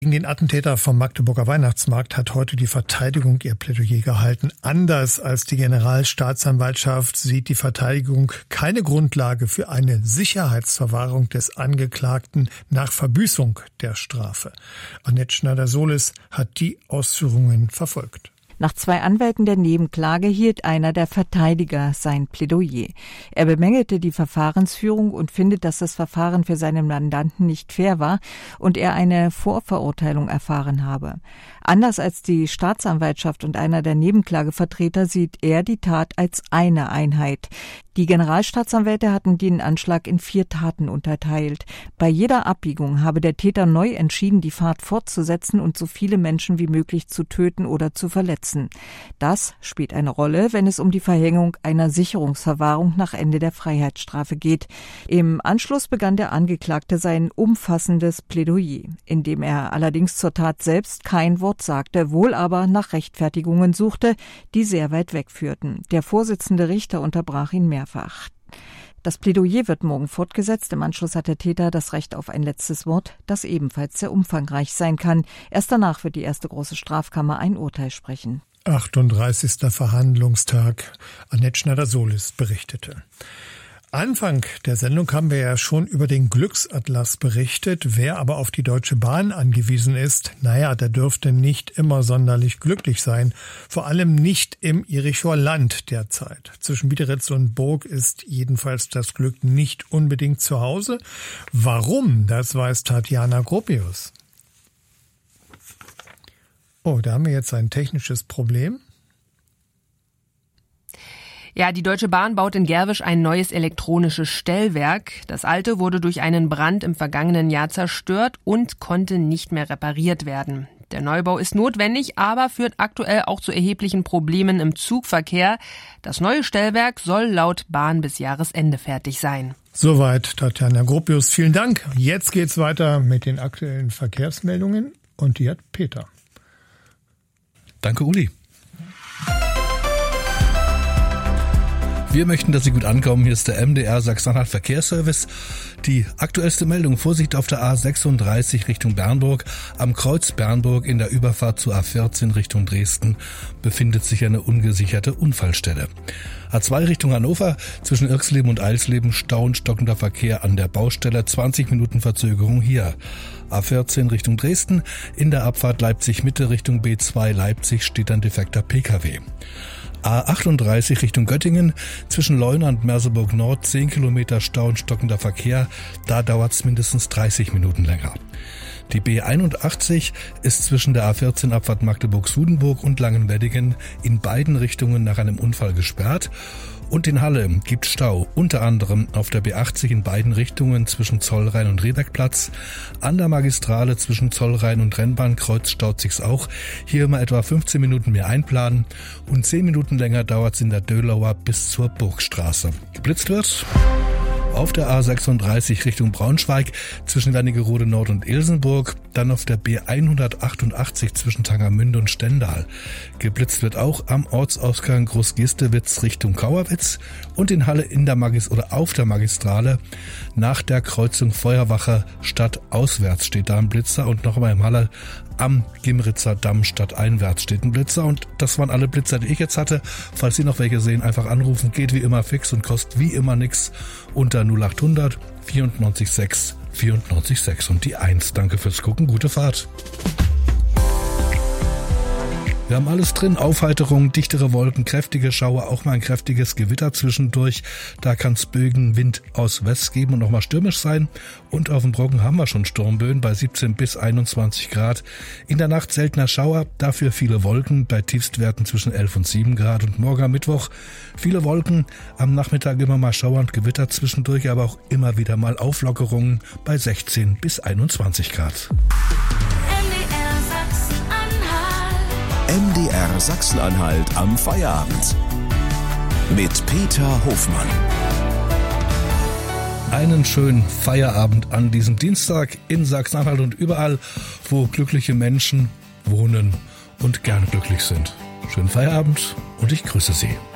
Gegen den Attentäter vom Magdeburger Weihnachtsmarkt hat heute die Verteidigung ihr Plädoyer gehalten. Anders als die Generalstaatsanwaltschaft sieht die Verteidigung keine Grundlage für eine Sicherheitsverwahrung des Angeklagten nach Verbüßung der Strafe. Annette Schneider-Solis hat die Ausführungen verfolgt. Nach 2 Anwälten der Nebenklage hielt einer der Verteidiger sein Plädoyer. Er bemängelte die Verfahrensführung und findet, dass das Verfahren für seinen Mandanten nicht fair war und er eine Vorverurteilung erfahren habe. Anders als die Staatsanwaltschaft und einer der Nebenklagevertreter sieht er die Tat als eine Einheit. Die Generalstaatsanwälte hatten den Anschlag in 4 Taten unterteilt. Bei jeder Abbiegung habe der Täter neu entschieden, die Fahrt fortzusetzen und so viele Menschen wie möglich zu töten oder zu verletzen. Das spielt eine Rolle, wenn es um die Verhängung einer Sicherungsverwahrung nach Ende der Freiheitsstrafe geht. Im Anschluss begann der Angeklagte sein umfassendes Plädoyer, in dem er allerdings zur Tat selbst kein Wort sagte, wohl aber nach Rechtfertigungen suchte, die sehr weit wegführten. Der Vorsitzende Richter unterbrach ihn mehrfach. Das Plädoyer wird morgen fortgesetzt. Im Anschluss hat der Täter das Recht auf ein letztes Wort, das ebenfalls sehr umfangreich sein kann. Erst danach wird die erste große Strafkammer ein Urteil sprechen. 38. Verhandlungstag. Annette Schneider-Solis berichtete. Anfang der Sendung haben wir ja schon über den Glücksatlas berichtet. Wer aber auf die Deutsche Bahn angewiesen ist, der dürfte nicht immer sonderlich glücklich sein. Vor allem nicht im Jerichoer Land derzeit. Zwischen Biederitz und Burg ist jedenfalls das Glück nicht unbedingt zu Hause. Warum? Das weiß Tatjana Gropius. Oh, da haben wir jetzt ein technisches Problem. Ja, die Deutsche Bahn baut in Gerwisch ein neues elektronisches Stellwerk. Das alte wurde durch einen Brand im vergangenen Jahr zerstört und konnte nicht mehr repariert werden. Der Neubau ist notwendig, aber führt aktuell auch zu erheblichen Problemen im Zugverkehr. Das neue Stellwerk soll laut Bahn bis Jahresende fertig sein. Soweit Tatjana Gropius. Vielen Dank. Jetzt geht's weiter mit den aktuellen Verkehrsmeldungen und die hat Peter. Danke, Uli. Wir möchten, dass Sie gut ankommen. Hier ist der MDR Sachsen-Anhalt Verkehrsservice. Die aktuellste Meldung: Vorsicht auf der A36 Richtung Bernburg. Am Kreuz Bernburg in der Überfahrt zur A14 Richtung Dresden befindet sich eine ungesicherte Unfallstelle. A2 Richtung Hannover, zwischen Irxleben und Eilsleben Stau und stockender Verkehr an der Baustelle, 20 Minuten Verzögerung hier. A14 Richtung Dresden, in der Abfahrt Leipzig-Mitte Richtung B2 Leipzig steht ein defekter Pkw. A38 Richtung Göttingen, zwischen Leuna und Merseburg Nord 10 Kilometer Stau und stockender Verkehr, da dauert es mindestens 30 Minuten länger. Die B81 ist zwischen der A14 Abfahrt Magdeburg-Sudenburg und Langenweddingen in beiden Richtungen nach einem Unfall gesperrt. Und in Halle gibt Stau, unter anderem auf der B80 in beiden Richtungen zwischen Zollrhein und Rehbeckplatz. An der Magistrale zwischen Zollrhein und Rennbahnkreuz staut sich's auch. Hier immer etwa 15 Minuten mehr einplanen und 10 Minuten länger dauert's in der Dölauer bis zur Burgstraße. Geblitzt wird auf der A36 Richtung Braunschweig zwischen Wernigerode Nord und Ilsenburg, dann auf der B188 zwischen Tangermünde und Stendal. Geblitzt wird auch am Ortsausgang Großgistewitz Richtung Kauerwitz und in Halle auf der Magistrale nach der Kreuzung Feuerwache stadtauswärts steht da ein Blitzer und noch einmal im Halle am Gimritzer Damm stadteinwärts steht ein Blitzer. Und das waren alle Blitzer, die ich jetzt hatte. Falls Sie noch welche sehen, einfach anrufen. Geht wie immer fix und kostet wie immer nix. Unter 0800 94 6 94 6 und die 1. Danke fürs Gucken. Gute Fahrt. Wir haben alles drin, Aufheiterung, dichtere Wolken, kräftige Schauer, auch mal ein kräftiges Gewitter zwischendurch. Da kann es Bögen, Wind aus West geben und nochmal stürmisch sein. Und auf dem Brocken haben wir schon Sturmböen bei 17 bis 21 Grad. In der Nacht seltener Schauer, dafür viele Wolken bei Tiefstwerten zwischen 11 und 7 Grad. Und morgen am Mittwoch viele Wolken, am Nachmittag immer mal Schauer und Gewitter zwischendurch, aber auch immer wieder mal Auflockerungen bei 16 bis 21 Grad. MDR Sachsen-Anhalt am Feierabend mit Peter Hofmann. Einen schönen Feierabend an diesem Dienstag in Sachsen-Anhalt und überall, wo glückliche Menschen wohnen und gern glücklich sind. Schönen Feierabend und ich grüße Sie.